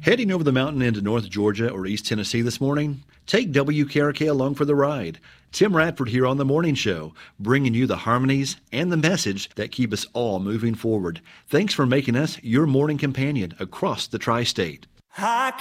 Heading over the mountain into North Georgia or East Tennessee this morning? Take WKRK along for the ride. Tim Radford here on The Morning Show, bringing you the harmonies and the message that keep us all moving forward. Thanks for making us your morning companion across the tri-state.